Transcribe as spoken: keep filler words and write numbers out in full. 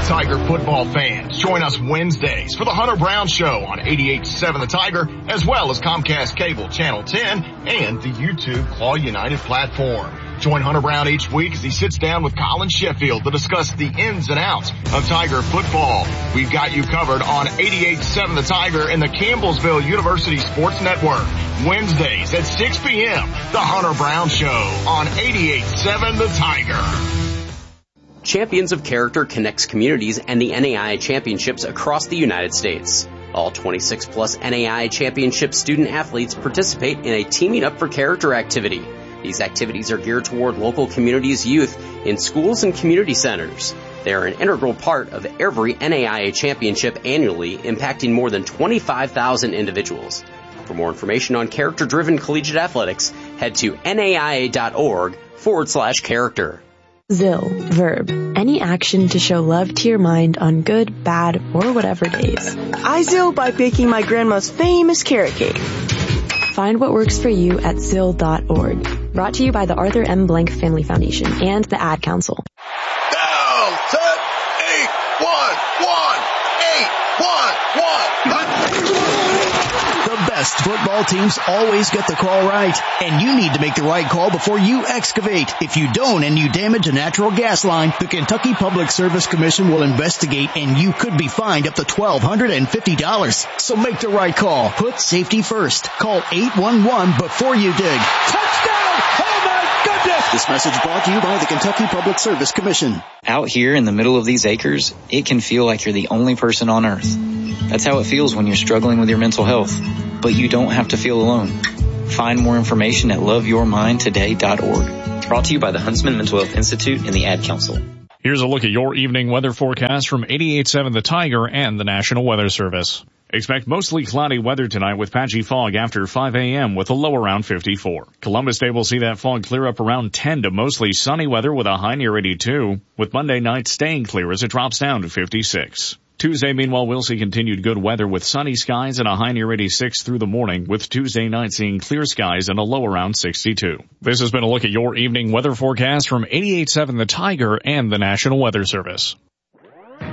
Tiger football fans, join us Wednesdays for the Hunter Brown Show on eighty-eight point seven The Tiger, as well as Comcast Cable Channel ten and the YouTube Claw United platform. Join Hunter Brown each week as he sits down with Colin Sheffield to discuss the ins and outs of Tiger football. We've got you covered on eighty-eight point seven The Tiger and the Campbellsville University Sports Network. Wednesdays at six p.m., the Hunter Brown Show on eighty-eight point seven The Tiger. Champions of Character connects communities and the N A I A championships across the United States. All twenty-six plus N A I A championship student athletes participate in a Teaming Up for Character activity. These activities are geared toward local communities' youth in schools and community centers. They are an integral part of every N A I A championship annually, impacting more than twenty-five thousand individuals. For more information on character-driven collegiate athletics, head to naia.org forward slash character. Zill, verb, any action to show love to your mind on good, bad, or whatever days. I Zill by baking my grandma's famous carrot cake. Find what works for you at zill dot org. Brought to you by the Arthur M. Blank Family Foundation and the Ad Council. Down, set, eight, one, one, eight, one, one. The best football teams always get the call right, and you need to make the right call before you excavate. If you don't and you damage a natural gas line, the Kentucky Public Service Commission will investigate, and you could be fined up to twelve hundred fifty dollars. So make the right call. Put safety first. Call eight one one before you dig. Touchdown! Oh my goodness! This message brought to you by the Kentucky Public Service Commission. Out here in the middle of these acres, it can feel like you're the only person on earth. That's how it feels when you're struggling with your mental health. But you don't have to feel alone. Find more information at love your mind today dot org. Brought to you by the Huntsman Mental Health Institute and the Ad Council. Here's a look at your evening weather forecast from eighty-eight point seven The Tiger and the National Weather Service. Expect mostly cloudy weather tonight with patchy fog after five a.m. with a low around fifty-four. Columbus Day will see that fog clear up around ten to mostly sunny weather with a high near eighty-two, with Monday night staying clear as it drops down to fifty-six. Tuesday, meanwhile, we'll see continued good weather with sunny skies and a high near eighty-six through the morning, with Tuesday night seeing clear skies and a low around sixty-two. This has been a look at your evening weather forecast from eighty-eight point seven The Tiger and the National Weather Service.